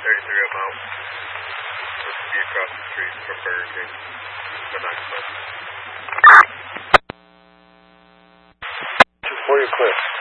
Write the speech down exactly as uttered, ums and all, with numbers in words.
thirty-three, I'm out. Supposed to be across the street from Burger King. The next one. Before you click.